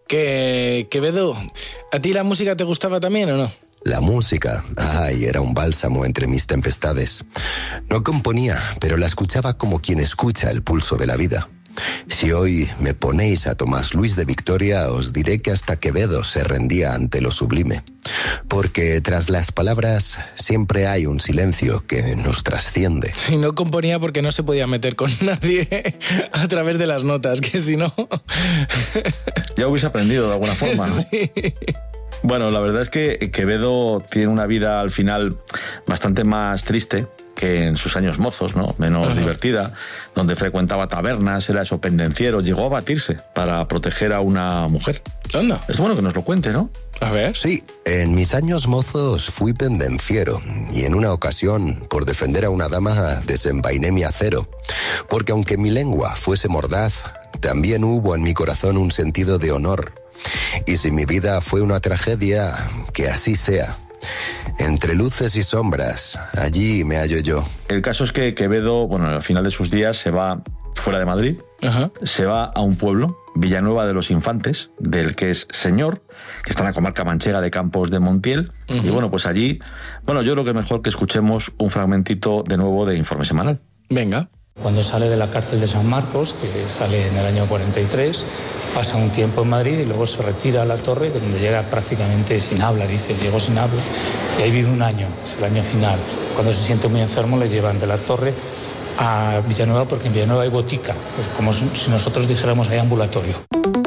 Quevedo, ¿a ti la música te gustaba también o no? La música, era un bálsamo entre mis tempestades. No componía, pero la escuchaba como quien escucha el pulso de la vida. Si hoy me ponéis a Tomás Luis de Victoria, os diré que hasta Quevedo se rendía ante lo sublime. Porque tras las palabras siempre hay un silencio que nos trasciende. Y no componía porque no se podía meter con nadie a través de las notas, que si no... Ya hubiese aprendido de alguna forma, ¿no? Sí. Bueno, la verdad es que Quevedo tiene una vida al final bastante más triste que en sus años mozos, ¿no? Menos divertida, donde frecuentaba tabernas, era eso, pendenciero, llegó a batirse para proteger a una mujer. ¿Dónde? Es bueno que nos lo cuente, ¿no? A ver. Sí, en mis años mozos fui pendenciero y en una ocasión, por defender a una dama, desenvainé mi acero. Porque aunque mi lengua fuese mordaz, también hubo en mi corazón un sentido de honor. Y si mi vida fue una tragedia, que así sea. Entre luces y sombras, allí me hallo yo. El caso es que Quevedo, bueno, al final de sus días se va fuera de Madrid, se va a un pueblo, Villanueva de los Infantes, del que es señor, que está en la comarca manchega de Campos de Montiel. Y bueno, pues allí, bueno, yo creo que es mejor que escuchemos un fragmentito de nuevo de Informe Semanal. Venga. Cuando sale de la cárcel de San Marcos, que sale en el año 43, pasa un tiempo en Madrid y luego se retira a la Torre, donde llega prácticamente sin habla, dice, llegó sin habla, y ahí vive un año, es el año final. Cuando se siente muy enfermo le llevan de la Torre a Villanueva, porque en Villanueva hay botica, es como si nosotros dijéramos hay ambulatorio.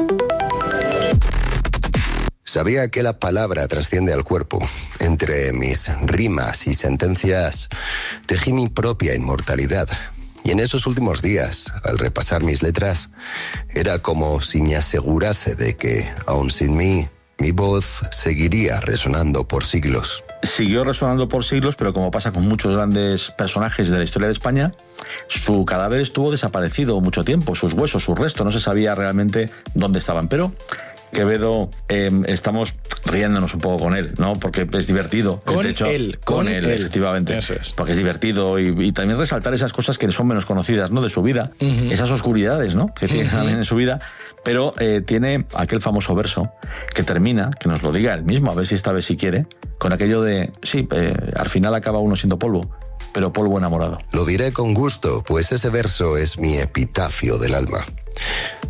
Sabía que la palabra trasciende al cuerpo. Entre mis rimas y sentencias tejí mi propia inmortalidad. Y en esos últimos días, al repasar mis letras, era como si me asegurase de que, aun sin mí, mi voz seguiría resonando por siglos. Siguió resonando por siglos, pero como pasa con muchos grandes personajes de la historia de España, su cadáver estuvo desaparecido mucho tiempo, sus huesos, sus restos, no se sabía realmente dónde estaban. Pero Quevedo, estamos riéndonos un poco con él, ¿no? Porque es divertido. Con él, efectivamente. Eso es. Porque es divertido y también resaltar esas cosas que son menos conocidas, ¿no? De su vida, esas oscuridades, ¿no? Que tiene también en su vida. Pero tiene aquel famoso verso que termina, que nos lo diga él mismo, a ver si esta vez si quiere, con aquello de, sí, al final acaba uno siendo polvo, pero polvo enamorado. Lo diré con gusto, pues ese verso es mi epitafio del alma.